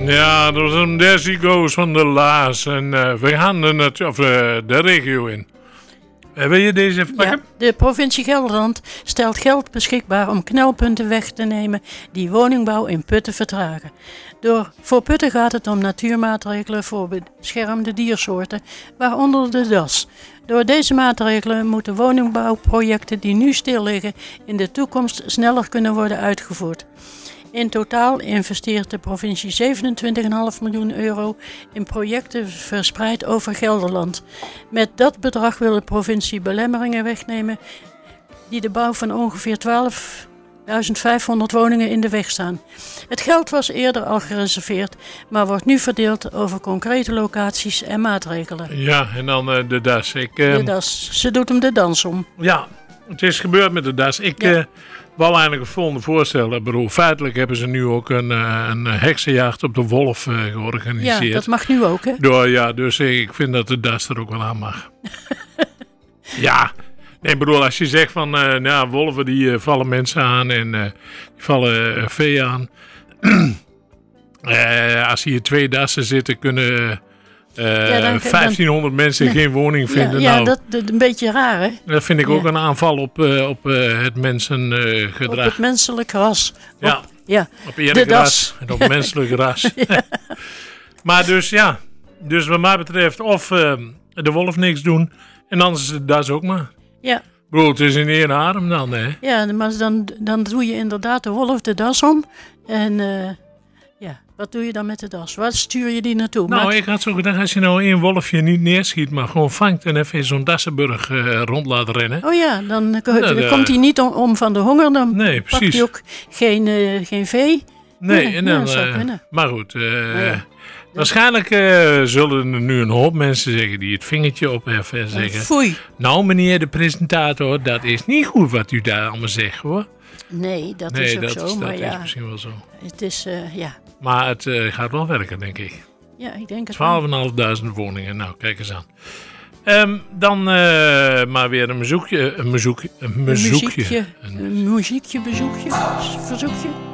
Ja, dat was een There Goes van de Laas. En we gaan de regio in. Wil je deze even pakken? Ja, de provincie Gelderland stelt geld beschikbaar om knelpunten weg te nemen die woningbouw in Putten vertragen. Voor Putten gaat het om natuurmaatregelen voor beschermde diersoorten, waaronder de das. Door deze maatregelen moeten woningbouwprojecten die nu stil liggen in de toekomst sneller kunnen worden uitgevoerd. In totaal investeert de provincie 27,5 miljoen euro in projecten verspreid over Gelderland. Met dat bedrag wil de provincie belemmeringen wegnemen die de bouw van ongeveer 12.500 woningen in de weg staan. Het geld was eerder al gereserveerd, maar wordt nu verdeeld over concrete locaties en maatregelen. Ja, en dan de das. De das. Ze doet hem de dans om. Ja, het is gebeurd met de das. Ik wou eigenlijk het volgende voorstellen. Ik bedoel, feitelijk hebben ze nu ook een heksenjacht op de wolf georganiseerd. Ja, dat mag nu ook, hè? Dus ik vind dat de das er ook wel aan mag. Ja, nee, ik bedoel, als je zegt van, wolven die vallen mensen aan en die vallen vee aan. Als hier 2 dassen zitten, kunnen 1500 mensen geen woning vinden. Ja, dat een beetje raar, hè? Dat vind ik ook een aanval op het mensengedrag. Op het menselijk ras. Op eerlijk ras en op menselijk ras. Ja. Maar dus wat mij betreft of de wolf niks doen en anders is de das ook maar. Ja. Bro, het is in één adem dan, hè? Ja, maar dan doe je inderdaad de wolf de das om en... wat doe je dan met de das? Waar stuur je die naartoe? Nou, ik had zo gedacht, als je nou 1 wolfje niet neerschiet, maar gewoon vangt en even in zo'n Dassenburg rond laat rennen. Oh ja, dan komt hij niet om van de honger. Dan pakt hij ook geen vee. Nee, en dan, zou kunnen. Maar goed, waarschijnlijk zullen er nu een hoop mensen zeggen die het vingertje opheffen en zeggen... Foei. Nou, meneer de presentator, dat is niet goed wat u daar allemaal zegt, hoor. Nee, dat is ook zo. Dat is misschien wel zo. Het is, Maar het gaat wel werken, denk ik. Ja, ik denk het 12.500 woningen. Nou, kijk eens aan. Dan maar weer een bezoekje. Een muziekje, verzoekje.